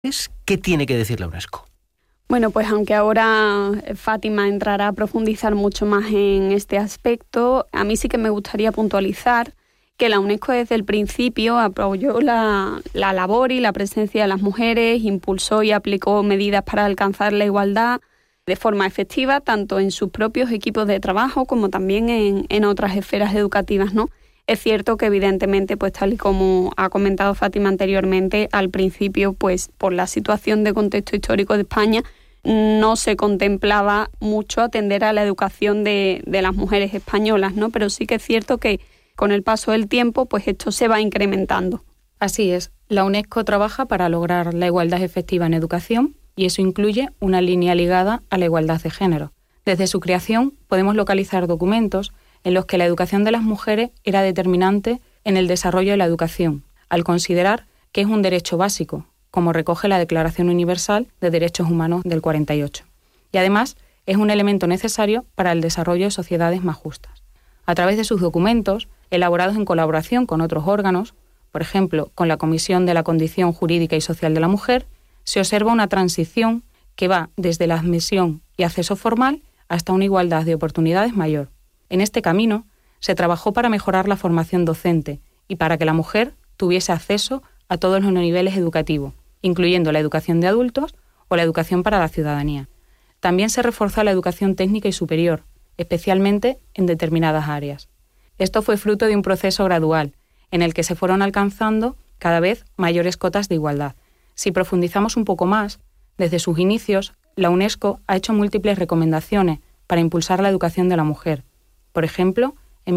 ¿Qué tiene que decir la UNESCO? Bueno, pues aunque ahora Fátima entrará a profundizar mucho más en este aspecto, a mí sí que me gustaría puntualizar que la UNESCO desde el principio apoyó la labor y la presencia de las mujeres, impulsó y aplicó medidas para alcanzar la igualdad de forma efectiva, tanto en sus propios equipos de trabajo como también en otras esferas educativas, ¿no? Es cierto que evidentemente, pues tal y como ha comentado Fátima anteriormente, al principio, pues por la situación de contexto histórico de España, no se contemplaba mucho atender a la educación de las mujeres españolas, ¿no? Pero sí que es cierto que con el paso del tiempo, pues esto se va incrementando. Así es. La UNESCO trabaja para lograr la igualdad efectiva en educación y eso incluye una línea ligada a la igualdad de género. Desde su creación podemos localizar documentos en los que la educación de las mujeres era determinante en el desarrollo de la educación, al considerar que es un derecho básico, como recoge la Declaración Universal de Derechos Humanos del 48. Y además es un elemento necesario para el desarrollo de sociedades más justas. A través de sus documentos, elaborados en colaboración con otros órganos, por ejemplo, con la Comisión de la Condición Jurídica y Social de la Mujer, se observa una transición que va desde la admisión y acceso formal hasta una igualdad de oportunidades mayor. En este camino, se trabajó para mejorar la formación docente y para que la mujer tuviese acceso a todos los niveles educativos, incluyendo la educación de adultos o la educación para la ciudadanía. También se reforzó la educación técnica y superior, especialmente en determinadas áreas. Esto fue fruto de un proceso gradual, en el que se fueron alcanzando cada vez mayores cotas de igualdad. Si profundizamos un poco más, desde sus inicios, la UNESCO ha hecho múltiples recomendaciones para impulsar la educación de la mujer. Por ejemplo, en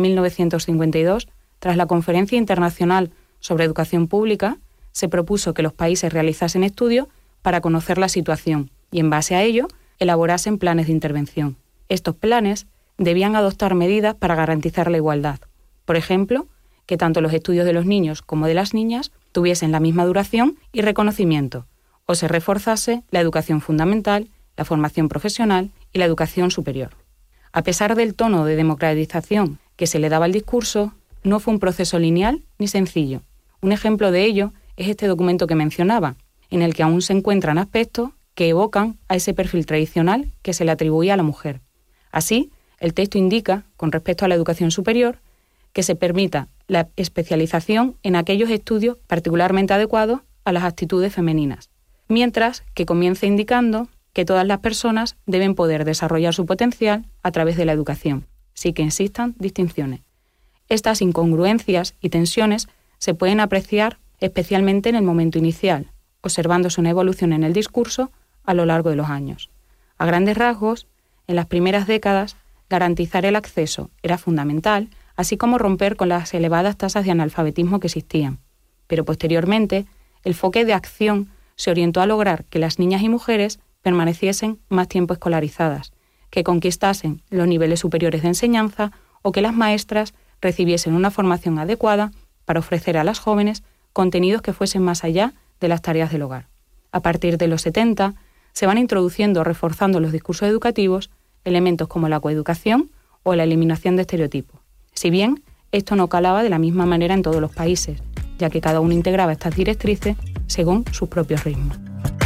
1952, tras la Conferencia Internacional sobre Educación Pública, se propuso que los países realizasen estudios para conocer la situación y, en base a ello, elaborasen planes de intervención. Estos planes debían adoptar medidas para garantizar la igualdad. Por ejemplo, que tanto los estudios de los niños como de las niñas tuviesen la misma duración y reconocimiento, o se reforzase la educación fundamental, la formación profesional y la educación superior. A pesar del tono de democratización que se le daba al discurso, no fue un proceso lineal ni sencillo. Un ejemplo de ello es este documento que mencionaba, en el que aún se encuentran aspectos que evocan a ese perfil tradicional que se le atribuía a la mujer. Así, el texto indica, con respecto a la educación superior, que se permita la especialización en aquellos estudios particularmente adecuados a las actitudes femeninas, mientras que comienza indicando que todas las personas deben poder desarrollar su potencial a través de la educación, sin que existan distinciones. Estas incongruencias y tensiones se pueden apreciar especialmente en el momento inicial, observándose una evolución en el discurso a lo largo de los años. A grandes rasgos, en las primeras décadas, garantizar el acceso era fundamental, así como romper con las elevadas tasas de analfabetismo que existían. Pero posteriormente, el foco de acción se orientó a lograr que las niñas y mujeres permaneciesen más tiempo escolarizadas, que conquistasen los niveles superiores de enseñanza o que las maestras recibiesen una formación adecuada para ofrecer a las jóvenes contenidos que fuesen más allá de las tareas del hogar. A partir de los 70, se van introduciendo o reforzando los discursos educativos elementos como la coeducación o la eliminación de estereotipos. Si bien esto no calaba de la misma manera en todos los países, ya que cada uno integraba estas directrices según sus propios ritmos.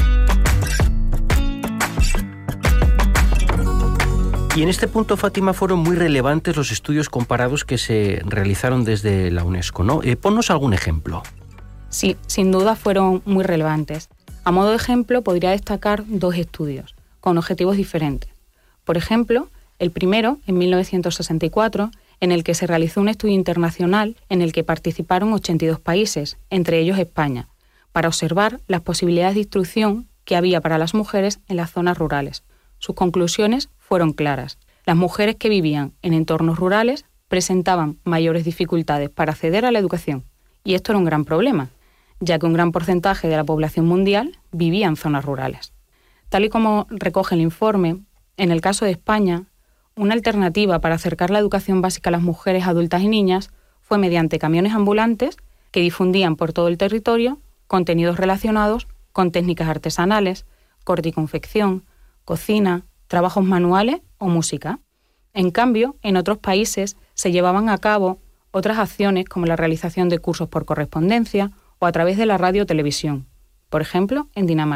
Y en este punto, Fátima, fueron muy relevantes los estudios comparados que se realizaron desde la UNESCO, ¿no? Ponnos algún ejemplo. Sí, sin duda fueron muy relevantes. A modo de ejemplo, podría destacar dos estudios, con objetivos diferentes. Por ejemplo, el primero, en 1964, en el que se realizó un estudio internacional en el que participaron 82 países, entre ellos España, para observar las posibilidades de instrucción que había para las mujeres en las zonas rurales. Sus conclusiones fueron claras. Las mujeres que vivían en entornos rurales presentaban mayores dificultades para acceder a la educación. Y esto era un gran problema, ya que un gran porcentaje de la población mundial vivía en zonas rurales. Tal y como recoge el informe, en el caso de España, una alternativa para acercar la educación básica a las mujeres adultas y niñas fue mediante camiones ambulantes que difundían por todo el territorio contenidos relacionados con técnicas artesanales, corte y confección, cocina, trabajos manuales o música. En cambio, en otros países se llevaban a cabo otras acciones como la realización de cursos por correspondencia o a través de la radio o televisión. por ejemplo, en Dinamarca.